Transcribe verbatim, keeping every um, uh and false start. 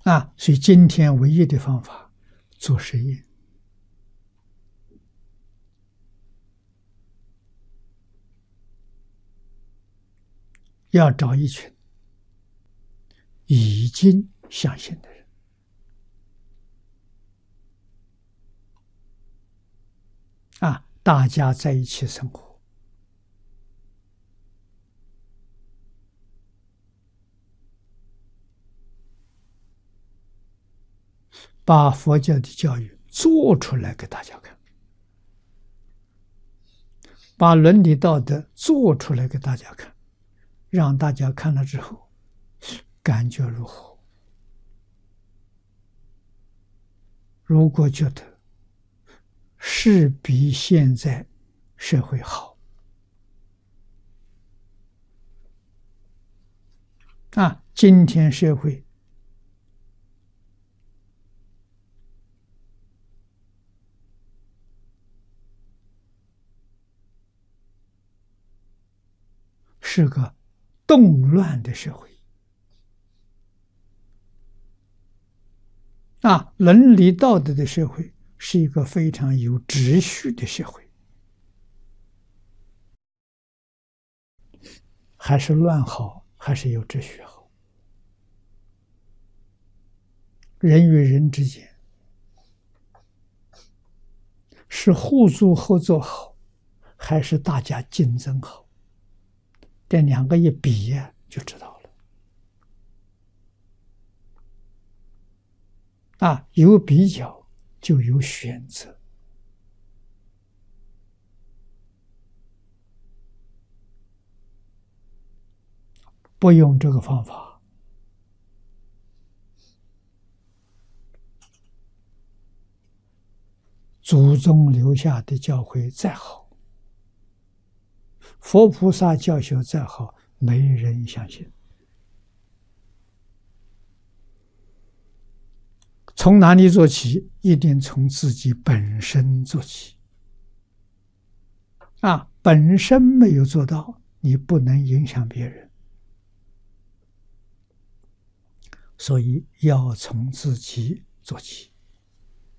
啊，所以今天唯一的方法，做实验。要找一群已经相信的人，啊，大家在一起生活，把佛教的教育做出来给大家看，把伦理道德做出来给大家看，让大家看了之后感觉如何？如果觉得是比现在社会好，啊，今天社会是个动乱的社会，啊，伦理道德的社会是一个非常有秩序的社会，还是乱好，还是有秩序好？人与人之间是互助合作好，还是大家竞争好？这两个一比呀，就知道了。啊，有比较就有选择。不用这个方法，祖宗留下的教诲再好，佛菩萨教学再好，没人相信。从哪里做起？一定从自己本身做起。啊，本身没有做到，你不能影响别人。所以要从自己做起。